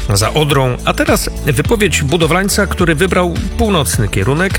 za Odrą, a teraz wypowiedź budowlańca, który wybrał północny kierunek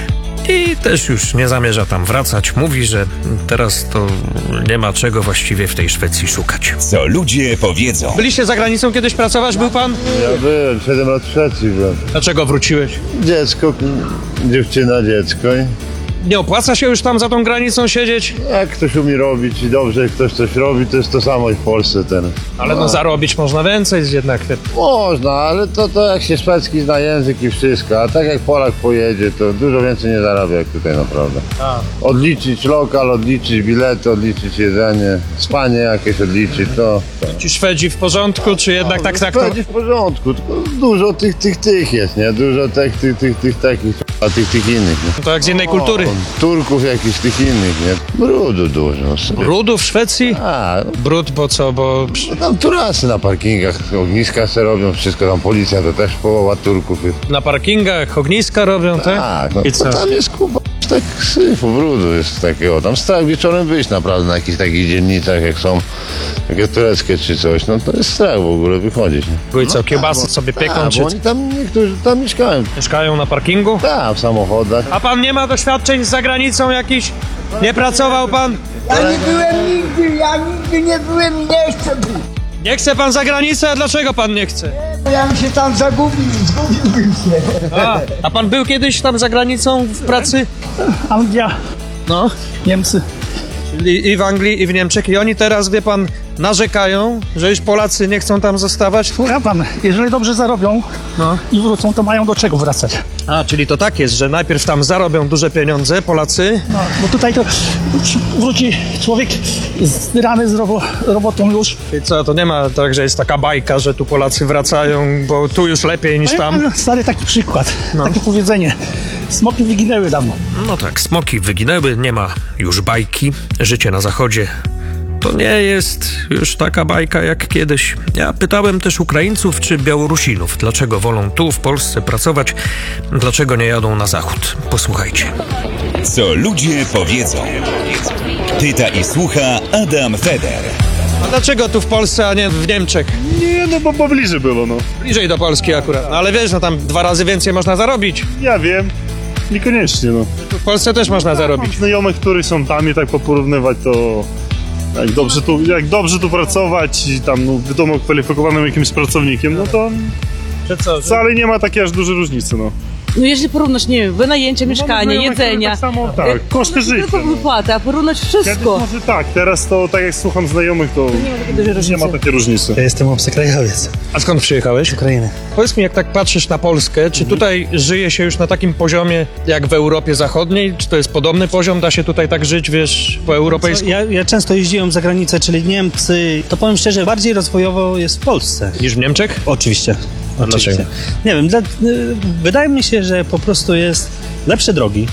i też już nie zamierza tam wracać. Mówi, że teraz to nie ma czego właściwie w tej Szwecji szukać. Co ludzie powiedzą. Byliście za granicą kiedyś pracować? Był pan? Ja byłem, 7 lat w Szwecji byłem. Dlaczego wróciłeś? Dziecko, dziewczyna, dziecko. Nie opłaca się już tam za tą granicą siedzieć? Jak ktoś umie robić i dobrze, jak ktoś coś robi, to jest to samo i w Polsce ten. Ale no zarobić można więcej jednak. Można, ale to jak się szwedzki zna język i wszystko, a tak jak Polak pojedzie, to dużo więcej nie zarabia jak tutaj naprawdę. Odliczyć lokal, odliczyć bilety, odliczyć jedzenie, spanie jakieś odliczyć, to... Ci Szwedzi w porządku, czy jednak tak to... Szwedzi w porządku, tylko dużo tych jest, nie? Dużo tych takich, a tych innych, nie? To jak z innej kultury. Turków jakichś tych innych, nie? Brudu dużo. Brudu w Szwecji? A, Brud, bo co, bo... no tam turasy na parkingach, ogniska se robią, wszystko tam policja, to też połowa Turków jest. Na parkingach ogniska robią, tak? Tak, no I co? to tam jest kupa, tak syfu, brudu jest takiego. Tam strach wieczorem wyjść naprawdę na jakichś takich dzielnicach, jak są takie tureckie czy coś, no to jest strach w ogóle wychodzić. Nie? I co, kiełbasy sobie pieką, A, czy bo oni tam, niektórzy tam mieszkają. mieszkają na parkingu? Tak, w samochodach. A pan nie ma doświadczeń z zagranicą jakichś? Nie pracował pan? Ja nie byłem nigdy nie byłem i nie chcę być. Nie chce pan za granicę? A dlaczego pan nie chce? Bo ja bym się tam zgubiłbym się. A pan był kiedyś tam za granicą w pracy? Anglia, No. Niemcy. Czyli i w Anglii, i w Niemczech. I oni teraz, wie pan, narzekają, że już Polacy nie chcą tam zostawać. Słucha pan, jeżeli dobrze zarobią No. i wrócą, to mają do czego wracać. A, czyli to tak jest, że najpierw tam zarobią duże pieniądze Polacy. No, bo tutaj to wróci człowiek zrany z robotą już. I co, to nie ma tak, że jest taka bajka, że tu Polacy wracają, bo tu już lepiej niż tam. Stary taki przykład, takie powiedzenie. Smoki wyginęły dawno. No tak, smoki wyginęły, nie ma już bajki. Życie na zachodzie to nie jest już taka bajka jak kiedyś. Ja pytałem też Ukraińców czy Białorusinów, dlaczego wolą tu w Polsce pracować, dlaczego nie jadą na zachód. Posłuchajcie. Co ludzie powiedzą. Pyta i słucha Adam Feder. A dlaczego tu w Polsce, a nie w Niemczech? Nie, no bo bliżej było, no. Bliżej do Polski akurat. No, ale wiesz, no tam 2 razy więcej można zarobić. Ja wiem, niekoniecznie, no. Tu w Polsce też można zarobić. Znajomych, którzy są tam i tak porównywać, to jak dobrze tu pracować i tam, no, wiadomo, kwalifikowanym jakimś pracownikiem, no to Czy co? wcale nie ma takiej aż dużej różnicy, no. No jeżeli porównać, nie wiem, wynajęcie mieszkania, znajomych, jedzenia, tak samo, tak, koszty życia, tylko no. wypłaty, a porównać Kiedyś wszystko. może tak, teraz to tak jak słucham znajomych, to nie ma takiej różnicy. Ja jestem obcokrajowiec A skąd przyjechałeś? z Ukrainy. Powiedz mi, jak tak patrzysz na Polskę, czy tutaj żyje się już na takim poziomie jak w Europie Zachodniej? Czy to jest podobny poziom? Da się tutaj tak żyć, wiesz, po europejsku? Ja często jeździłem za granicę, czyli Niemcy. To powiem szczerze, bardziej rozwojowo jest w Polsce. Niż w Niemczech? Oczywiście. dlaczego? Nie wiem, wydaje mi się, że po prostu jest lepsze drogi.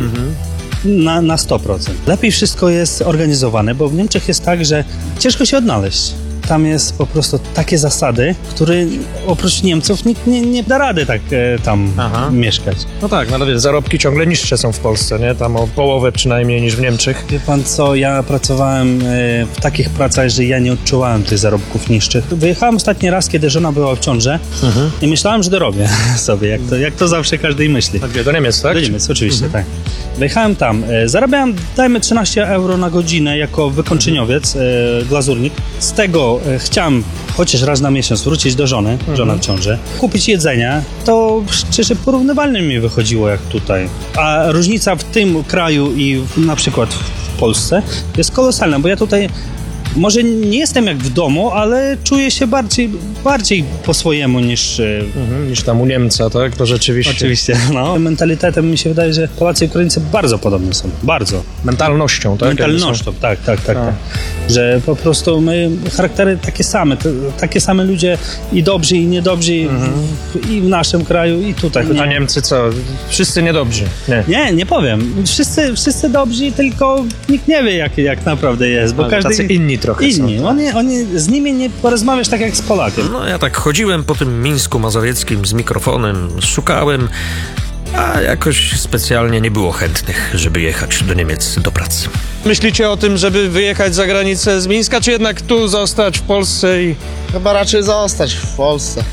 Na 100%. Lepiej wszystko jest organizowane, bo w Niemczech jest tak, że ciężko się odnaleźć. Tam jest po prostu takie zasady, które oprócz Niemców nikt nie da rady tak tam mieszkać. No tak, no ale wiesz, zarobki ciągle niższe są w Polsce, nie? Tam o połowę przynajmniej niż w Niemczech. Wie pan co, ja pracowałem w takich pracach, że ja nie odczuwałem tych zarobków niższych. Wyjechałem ostatni raz, kiedy żona była w ciąży i myślałem, że dorobię sobie, jak to zawsze każdej myśli. A gdzie? Do Niemiec, tak? Do Niemiec, oczywiście, tak. Wyjechałem tam, zarabiałem, dajmy 13 euro na godzinę jako wykończeniowiec, glazurnik. Z tego chciałem chociaż raz na miesiąc wrócić do żony, żona w ciąży, kupić jedzenie, to szczerze porównywalnie mi wychodziło jak tutaj. A różnica w tym kraju i na przykład w Polsce jest kolosalna, bo ja tutaj może nie jestem jak w domu, ale czuję się bardziej po swojemu niż Niż tam u Niemca, tak? To rzeczywiście. Oczywiście, no. Mentalitetem mi się wydaje, że Polacy i Ukraińcy bardzo podobni są. Bardzo. Mentalnością, tak? Mentalnością, tak. Że po prostu my charaktery takie same ludzie i dobrzy i niedobrzy i w naszym kraju i tutaj. A Niemcy co? Wszyscy niedobrzy. Nie powiem. Wszyscy dobrzy, tylko nikt nie wie jak naprawdę jest, bo Ale każdy... tacy inni trochę Inni. są. Tak? Oni z nimi nie porozmawiasz tak jak z Polakiem. No ja tak chodziłem po tym Mińsku Mazowieckim z mikrofonem, szukałem, a jakoś specjalnie nie było chętnych, żeby jechać do Niemiec do pracy. Myślicie o tym, żeby wyjechać za granicę z Mińska, czy jednak tu zostać w Polsce i... Chyba raczej zostać w Polsce.